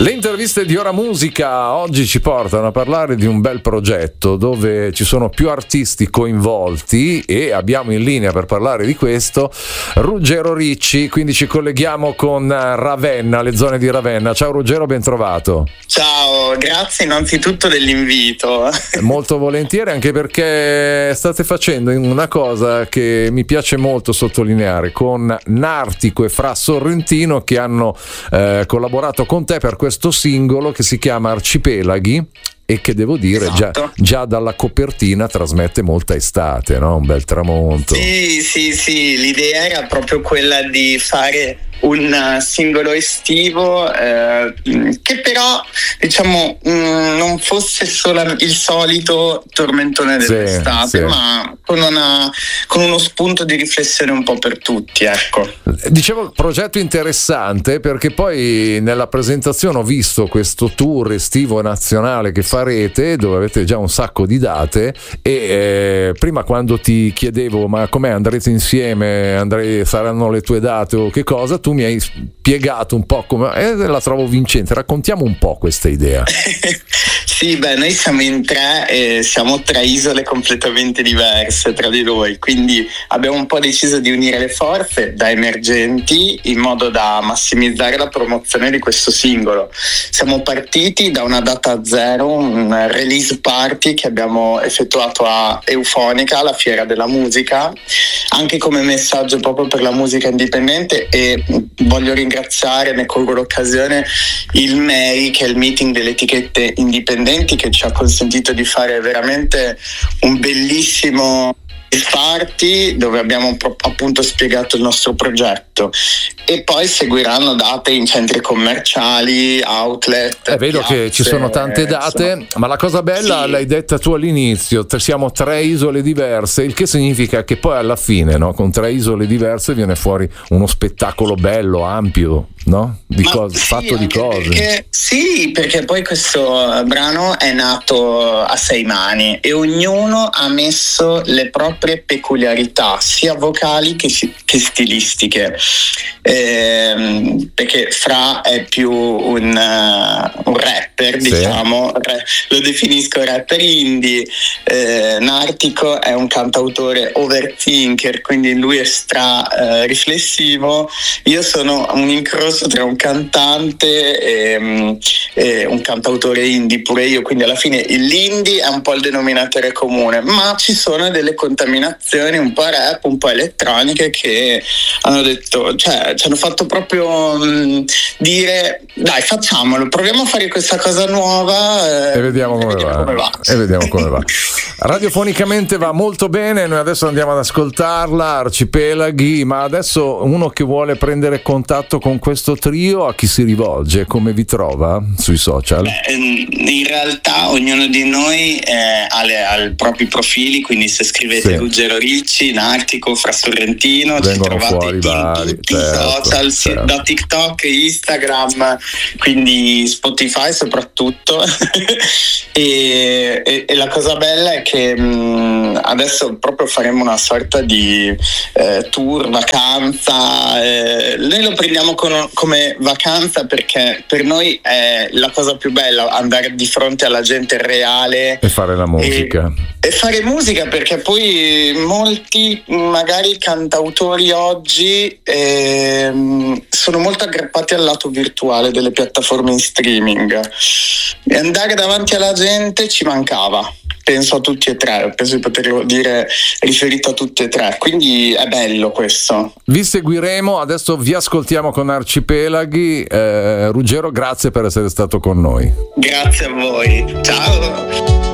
Le interviste di Ora Musica oggi ci portano a parlare di un bel progetto dove ci sono più artisti coinvolti e abbiamo in linea per parlare di questo Ruggero Ricci, quindi ci colleghiamo con Ravenna, le zone di Ravenna. Ciao Ruggero, ben trovato. Ciao, grazie innanzitutto dell'invito. Molto volentieri, anche perché state facendo una cosa che mi piace molto sottolineare con Nartico e Fra Sorrentino, che hanno collaborato con te per questo singolo che si chiama Arcipelaghi e che devo dire già dalla copertina trasmette molta estate, no? Un bel tramonto. Sì, l'idea era proprio quella di fare un singolo estivo che però diciamo non fosse solo il solito tormentone dell'estate, ma con uno spunto di riflessione un po' per tutti, ecco. Dicevo, progetto interessante perché poi nella presentazione ho visto questo tour estivo nazionale che farete, dove avete già un sacco di date e prima quando ti chiedevo ma com'è, andrete insieme, saranno le tue date o che cosa, tu mi hai spiegato un po' come la trovo vincente. Raccontiamo un po' questa idea. Sì, noi siamo in tre e siamo tre isole completamente diverse tra di noi, quindi abbiamo un po' deciso di unire le forze da emergenti in modo da massimizzare la promozione di questo singolo. Siamo partiti da una data zero, un release party che abbiamo effettuato a Eufonica, la fiera della musica, anche come messaggio proprio per la musica indipendente, e voglio ringraziare, ne colgo l'occasione, il MEI, che è il meeting delle etichette indipendenti, che ci ha consentito di fare veramente un bellissimo party dove abbiamo appunto spiegato il nostro progetto, e poi seguiranno date in centri commerciali, outlet. Vedo piazze, che ci sono tante date, ma la cosa bella l'hai detta tu all'inizio, siamo tre isole diverse, il che significa che poi alla fine, no, con tre isole diverse viene fuori uno spettacolo bello, ampio, no? Fatto di cose. Perché poi questo brano è nato a 6 mani e ognuno ha messo le proprie peculiarità, sia vocali che stilistiche. Perché Fra è più un rapper, diciamo, lo definisco rapper indie. Nartico è un cantautore overthinker, quindi lui è riflessivo. Io sono un incrocio tra un cantante e un cantautore indie pure io, quindi alla fine l'indie è un po' il denominatore comune, ma ci sono delle contaminazioni un po' rap, un po' elettroniche, che hanno detto, cioè ci hanno fatto proprio dire dai, facciamolo, proviamo a fare questa cosa nuova e vediamo come va. Radiofonicamente va molto bene, noi adesso andiamo ad ascoltarla, Arcipelaghi, ma adesso uno che vuole prendere contatto con questo trio, a chi si rivolge? Come vi trova sui social? In realtà ognuno di noi ha i propri profili, quindi se scrivete Ruggero Ricci, Nartico, Fra Sorrentino, vengono ci trovate fuori tutti i social, da TikTok, Instagram, quindi Spotify soprattutto. e la cosa bella è che adesso proprio faremo una sorta di tour, vacanza. Noi lo prendiamo come vacanza perché per noi è la cosa più bella, andare di fronte alla gente reale e fare la musica. E fare musica, perché poi molti magari cantautori oggi sono molto aggrappati al lato virtuale delle piattaforme in streaming, e andare davanti alla gente ci mancava. Penso a tutti e tre, penso di poterlo dire riferito a tutti e tre, quindi è bello questo. Vi seguiremo, adesso vi ascoltiamo con Arcipelaghi. Ruggero, grazie per essere stato con noi. Grazie a voi, ciao.